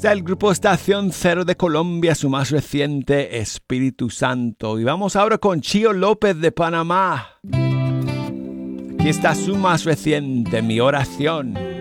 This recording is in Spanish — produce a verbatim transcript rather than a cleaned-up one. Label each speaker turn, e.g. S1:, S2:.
S1: está el grupo Estación Cero de Colombia, su más reciente, Espíritu Santo. Y vamos ahora con Chío López de Panamá. Aquí está su más reciente, Mi Oración.